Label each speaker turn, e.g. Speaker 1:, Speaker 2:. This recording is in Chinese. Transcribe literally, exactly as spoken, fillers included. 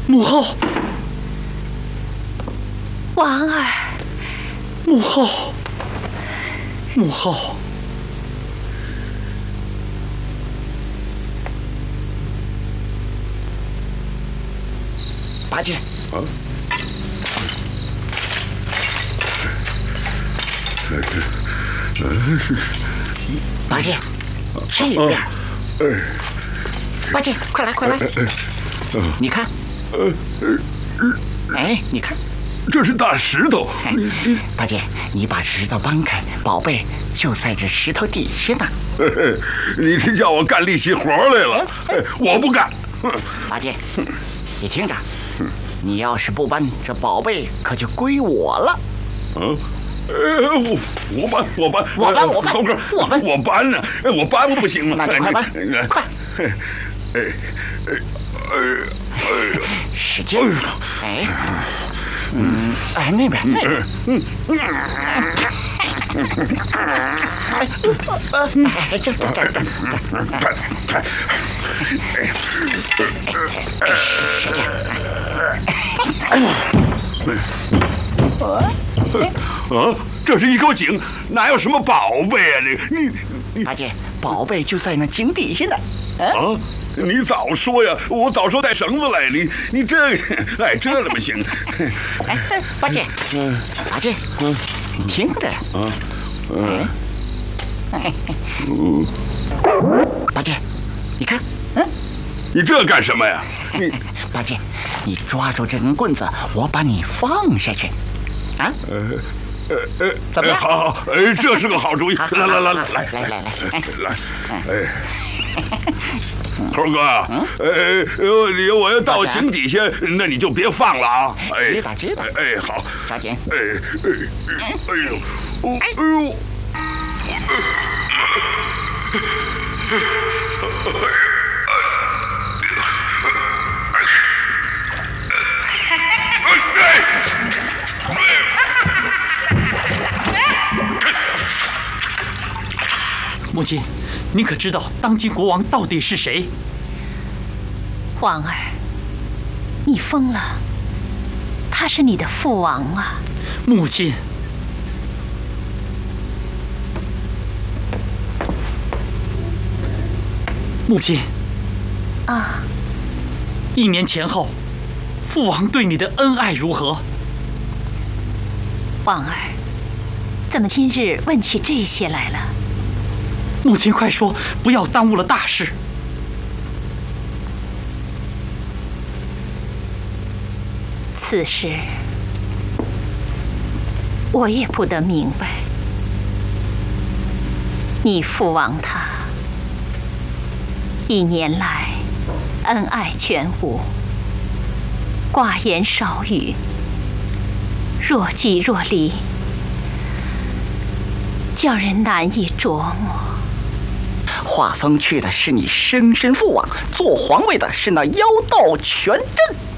Speaker 1: 母后，
Speaker 2: 王儿，
Speaker 1: 母后，母后。
Speaker 3: 八戒，啊，八戒，这边。八戒，快来，快来！你看，哎，你看，
Speaker 4: 这是大石头。
Speaker 3: 八戒，你把石头搬开，宝贝就在这石头底下呢。
Speaker 4: 你是叫我干力气活来了？我不干。
Speaker 3: 八戒，你听着，你要是不搬，这宝贝可就归我了。
Speaker 4: 嗯。呃，我我搬我搬
Speaker 3: 我搬我搬
Speaker 4: 猴哥，
Speaker 3: 我搬
Speaker 4: 我搬呢，我搬不行吗？
Speaker 3: 那你快搬，快！
Speaker 4: 哎哎哎哎！
Speaker 3: 使劲！哎，嗯，哎那边那边，嗯嗯，哎，哎这这这这，
Speaker 4: 快快！
Speaker 3: 哎，使劲！
Speaker 4: 啊，这是一口井，哪有什么宝贝啊？这个你
Speaker 3: 你八戒，宝贝就在那井底下呢。
Speaker 4: 啊，你早说呀！我早说带绳子来，你你这哎这怎么行？
Speaker 3: 哎，八戒，嗯，八戒，嗯，你听着啊，嗯，嗯，八戒，你看，嗯，
Speaker 4: 你这干什么呀？你
Speaker 3: 八戒，你抓住这根棍子，我把你放下去。啊，呃
Speaker 4: 呃呃，
Speaker 3: 怎么样？
Speaker 4: 好好，哎，这是个好主意。来来来来来
Speaker 3: 来来来
Speaker 4: 来，哎，猴哥，呃，你我要到井底下，那你就别放了啊！
Speaker 3: 哎，知道知道。
Speaker 4: 哎，好，
Speaker 3: 抓紧。
Speaker 4: 哎哎哎呦，哎呦。
Speaker 1: 母亲，你可知道当今国王到底是谁？
Speaker 2: 王儿，你疯了！他是你的父王啊！
Speaker 1: 母亲，母亲，
Speaker 2: 啊！
Speaker 1: 一年前后，父王对你的恩爱如何？
Speaker 2: 王儿，怎么今日问起这些来了？
Speaker 1: 母亲，快说，不要耽误了大事。
Speaker 2: 此事我也不得明白。你父王他一年来恩爱全无，寡言少语，若即若离，叫人难以琢磨。
Speaker 3: 画风去的是你生身父王，做皇位的是那妖道全真。